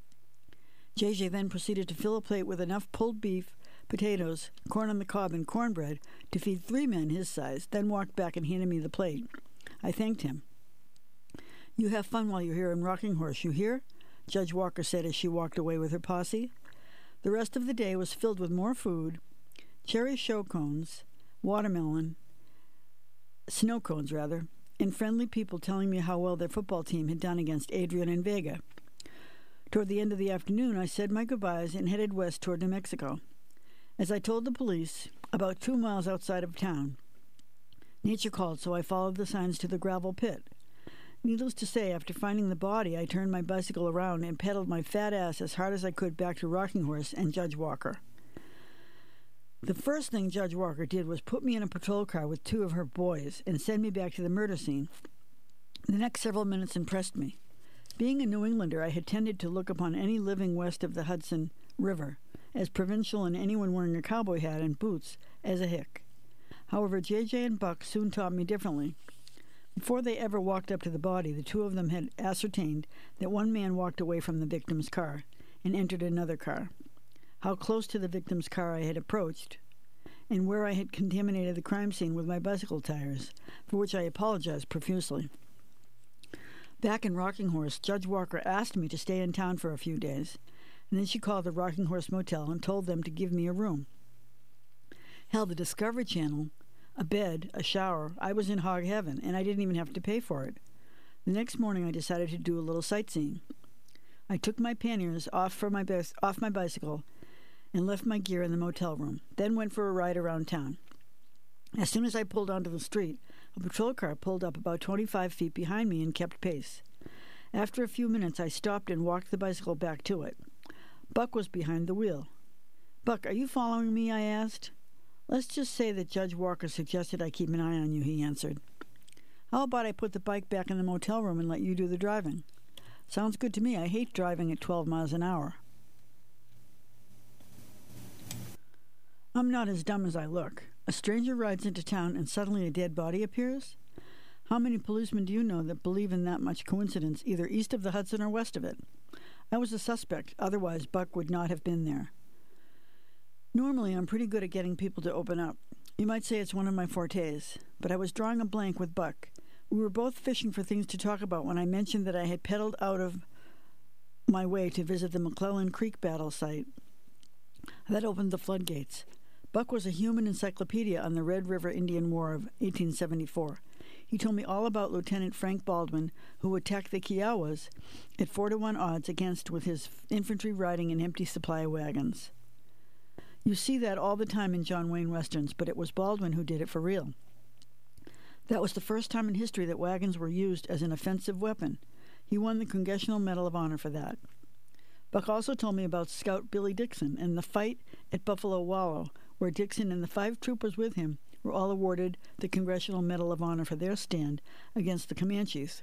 Speaker 6: J J then proceeded to fill a plate with enough pulled beef, potatoes, corn on the cob, and cornbread to feed three men his size, then walked back and handed me the plate. I thanked him. "You have fun while you're here in Rocking Horse, you hear?" Judge Walker said as she walked away with her posse. The rest of the day was filled with more food, cherry show cones, watermelon, snow cones rather, and friendly people telling me how well their football team had done against Adrian and Vega. Toward the end of the afternoon, I said my goodbyes and headed west toward New Mexico. As I told the police, about two miles outside of town, nature called, so I followed the signs to the gravel pit. Needless to say, after finding the body, I turned my bicycle around and pedaled my fat ass as hard as I could back to Rocking Horse and Judge Walker. The first thing Judge Walker did was put me in a patrol car with two of her boys and send me back to the murder scene. The next several minutes impressed me. Being a New Englander, I had tended to look upon any living west of the Hudson River as provincial, and anyone wearing a cowboy hat and boots as a hick. However, J J and Buck soon taught me differently. Before they ever walked up to the body, the two of them had ascertained that one man walked away from the victim's car and entered another car. How close to the victim's car I had approached, and where I had contaminated the crime scene with my bicycle tires, for which I apologized profusely. Back in Rocking Horse, Judge Walker asked me to stay in town for a few days, and then she called the Rocking Horse Motel and told them to give me a room. Hell, the Discovery Channel, a bed, a shower, I was in hog heaven, and I didn't even have to pay for it. The next morning I decided to do a little sightseeing. I took my panniers off, for my bis- off my bicycle and left my gear in the motel room, then went for a ride around town. As soon as I pulled onto the street, a patrol car pulled up about twenty-five feet behind me and kept pace. After a few minutes, I stopped and walked the bicycle back to it. Buck was behind the wheel. "Buck, are you following me?" I asked. "Let's just say that Judge Walker suggested I keep an eye on you," he answered. "How about I put the bike back in the motel room and let you do the driving?" "Sounds good to me. I hate driving at twelve miles an hour." I'm not as dumb as I look. A stranger rides into town and suddenly a dead body appears? How many policemen do you know that believe in that much coincidence, either east of the Hudson or west of it? I was a suspect, otherwise Buck would not have been there. Normally, I'm pretty good at getting people to open up. You might say it's one of my fortes, but I was drawing a blank with Buck. We were both fishing for things to talk about when I mentioned that I had pedaled out of my way to visit the McClellan Creek battle site. That opened the floodgates. Buck was a human encyclopedia on the Red River Indian War of eighteen seventy-four. He told me all about Lieutenant Frank Baldwin, who attacked the Kiowas at four to one odds against with his infantry riding in empty supply wagons. You see that all the time in John Wayne westerns, but it was Baldwin who did it for real. That was the first time in history that wagons were used as an offensive weapon. He won the Congressional Medal of Honor for that. Buck also told me about Scout Billy Dixon and the fight at Buffalo Wallow, where Dixon and the five troopers with him were all awarded the Congressional Medal of Honor for their stand against the Comanches.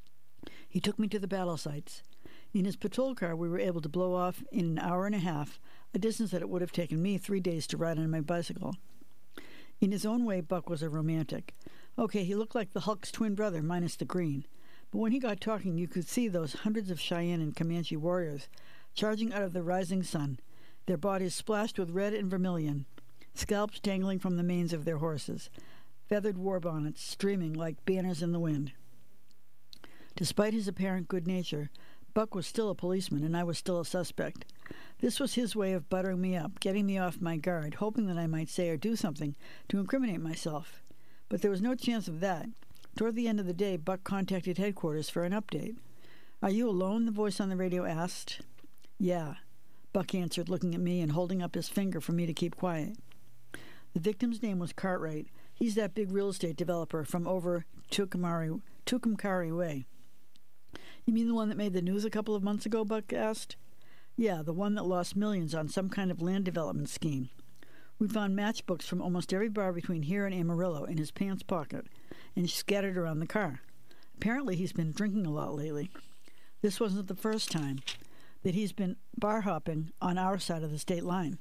Speaker 6: He took me to the battle sites. In his patrol car, we were able to blow off in an hour and a half, a distance that it would have taken me three days to ride on my bicycle. In his own way, Buck was a romantic. Okay, he looked like the Hulk's twin brother, minus the green. But when he got talking, you could see those hundreds of Cheyenne and Comanche warriors charging out of the rising sun, their bodies splashed with red and vermilion, scalps dangling from the manes of their horses, feathered war bonnets streaming like banners in the wind. Despite his apparent good nature, Buck was still a policeman, and I was still a suspect. This was his way of buttering me up, getting me off my guard, hoping that I might say or do something to incriminate myself. But there was no chance of that. Toward the end of the day, Buck contacted headquarters for an update. "Are you alone?" the voice on the radio asked. "Yeah," Buck answered, looking at me and holding up his finger for me to keep quiet. The victim's name was Cartwright. He's that big real estate developer from over Tucumcari, Tucumcari Way. "You mean the one that made the news a couple of months ago?" Buck asked. "Yeah, the one that lost millions on some kind of land development scheme. We found matchbooks from almost every bar between here and Amarillo in his pants pocket and scattered around the car. Apparently he's been drinking a lot lately. This wasn't the first time. that he's been bar hopping on our side of the state line.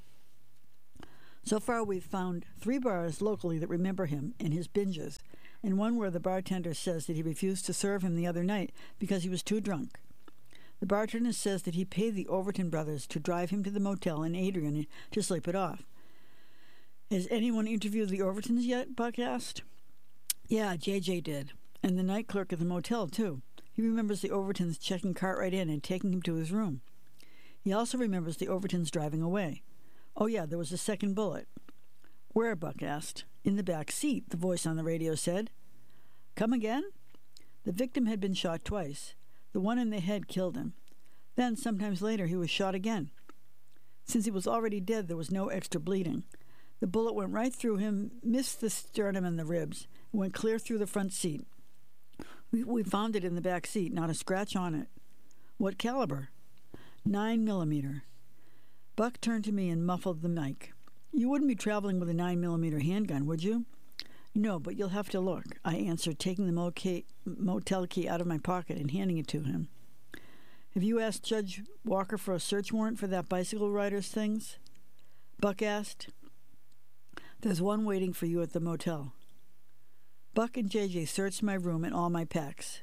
Speaker 6: So far, we've found three bars locally that remember him and his binges, and one where the bartender says that he refused to serve him the other night because he was too drunk. The bartender says that he paid the Overton brothers to drive him to the motel in Adrian to sleep it off. Has anyone interviewed the Overtons yet? Buck asked. Yeah, J J did, and the night clerk at the motel, too. He remembers the Overtons checking Cartwright in and taking him to his room. He also remembers the Overtons driving away. Oh, yeah, there was a second bullet. Where? Buck asked. In the back seat, the voice on the radio said. Come again? The victim had been shot twice. The one in the head killed him. Then, sometimes later, he was shot again. Since he was already dead, there was no extra bleeding. The bullet went right through him, missed the sternum and the ribs, and went clear through the front seat. We, we found it in the back seat, not a scratch on it. What caliber? Nine millimeter. Buck turned to me and muffled the mic. You wouldn't be traveling with a nine millimeter handgun, would you? No, but you'll have to look, I answered, taking the mo- key, motel key out of my pocket and handing it to him. Have you asked Judge Walker for a search warrant for that bicycle rider's things? Buck asked. There's one waiting for you at the motel. Buck and J J searched my room and all my packs.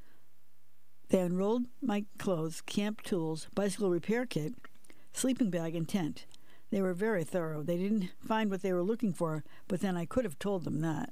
Speaker 6: They unrolled my clothes, camp tools, bicycle repair kit, sleeping bag, and tent. They were very thorough. They didn't find what they were looking for, but then I could have told them that.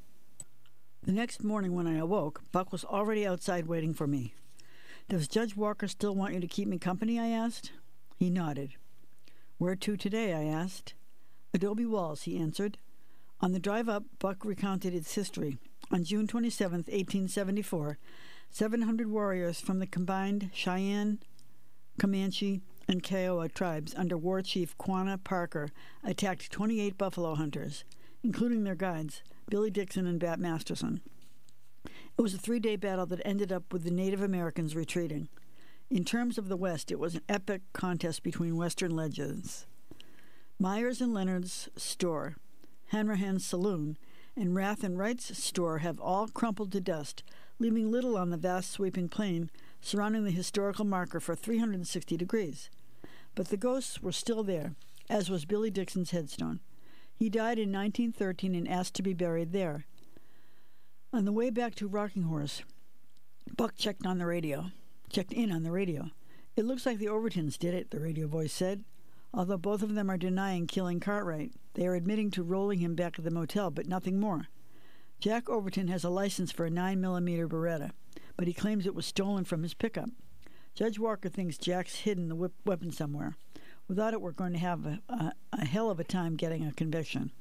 Speaker 6: The next morning when I awoke, Buck was already outside waiting for me. Does Judge Walker still want you to keep me company? I asked. He nodded. Where to today? I asked. Adobe Walls, he answered. On the drive up, Buck recounted its history. On June twenty-seventh, eighteen seventy-four, seven hundred warriors from the combined Cheyenne, Comanche, and Kiowa tribes under War Chief Quanah Parker attacked twenty-eight buffalo hunters, including their guides, Billy Dixon and Bat Masterson. It was a three-day battle that ended up with the Native Americans retreating. In terms of the West, it was an epic contest between Western legends. Myers and Leonard's store, Hanrahan's Saloon, and Rath and Wright's store have all crumpled to dust, leaving little on the vast sweeping plain surrounding the historical marker for three hundred sixty degrees. But the ghosts were still there, as was Billy Dixon's headstone. He died in nineteen thirteen and asked to be buried there. On the way back to Rocking Horse, Buck checked on the radio, checked in on the radio. It looks like the Overtons did it, the radio voice said. Although both of them are denying killing Cartwright, they are admitting to rolling him back at the motel, but nothing more. Jack Overton has a license for a nine millimeter Beretta, but he claims it was stolen from his pickup. Judge Walker thinks Jack's hidden the whip weapon somewhere. Without it, we're going to have a, a, a hell of a time getting a conviction.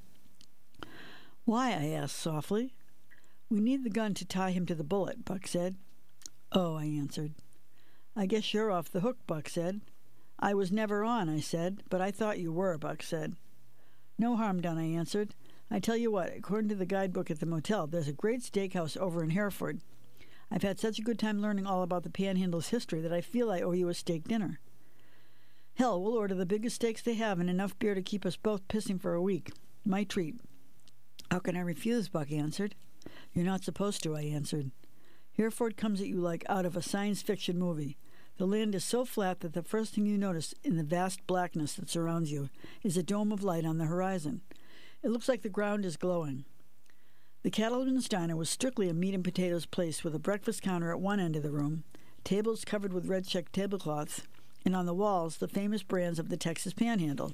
Speaker 6: Why? I asked softly. We need the gun to tie him to the bullet, Buck said. Oh, I answered. I guess you're off the hook, Buck said. I was never on, I said, but I thought you were, Buck said. No harm done, I answered. I tell you what, according to the guidebook at the motel, there's a great steakhouse over in Hereford. I've had such a good time learning all about the Panhandle's history that I feel I owe you a steak dinner. Hell, we'll order the biggest steaks they have and enough beer to keep us both pissing for a week. My treat. How can I refuse, Buck answered. You're not supposed to, I answered. Hereford comes at you like out of a science fiction movie. The land is so flat that the first thing you notice in the vast blackness that surrounds you is a dome of light on the horizon. It looks like the ground is glowing. The Cattleman's Diner was strictly a meat and potatoes place with a breakfast counter at one end of the room, tables covered with red check tablecloths, and on the walls the famous brands of the Texas Panhandle.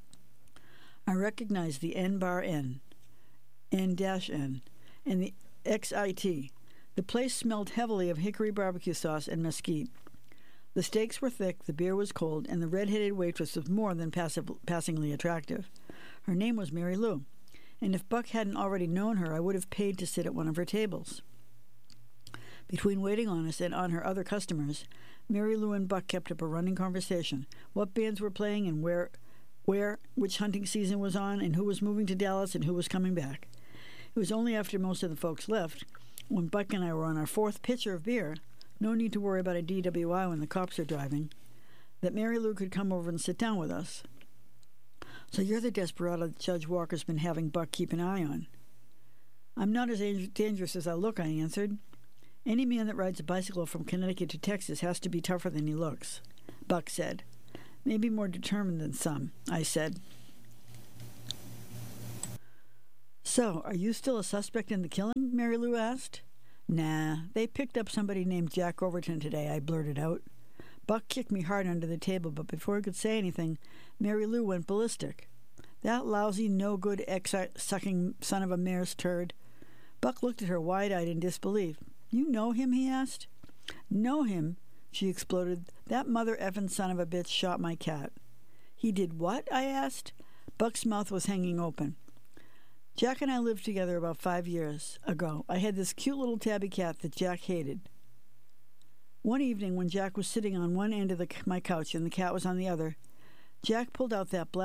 Speaker 6: I recognized the N-bar-N, N-N, and the X I T. The place smelled heavily of hickory barbecue sauce and mesquite. The steaks were thick, the beer was cold, and the red-headed waitress was more than passive, passingly attractive. Her name was Mary Lou, and if Buck hadn't already known her, I would have paid to sit at one of her tables. Between waiting on us and on her other customers, Mary Lou and Buck kept up a running conversation. What bands were playing and where, where, which hunting season was on, and who was moving to Dallas and who was coming back. It was only after most of the folks left, when Buck and I were on our fourth pitcher of beer, no need to worry about a D W I when the cops are driving, that Mary Lou could come over and sit down with us. So you're the desperado that Judge Walker's been having Buck keep an eye on. I'm not as dangerous as I look, I answered. Any man that rides a bicycle from Connecticut to Texas has to be tougher than he looks. Buck said. Maybe more determined than some, I said. So, are you still a suspect in the killing? Mary Lou asked. Nah, they picked up somebody named Jack Overton today, I blurted out. Buck kicked me hard under the table, but before I could say anything, Mary Lou went ballistic. That lousy, no-good, egg-sucking son of a mare's turd. Buck looked at her wide-eyed in disbelief. You know him? He asked. Know him? She exploded. That mother-effing son of a bitch shot my cat. He did what? I asked. Buck's mouth was hanging open. Jack and I lived together about five years ago. I had this cute little tabby cat that Jack hated. One evening when Jack was sitting on one end of the, my couch and the cat was on the other, Jack pulled out that black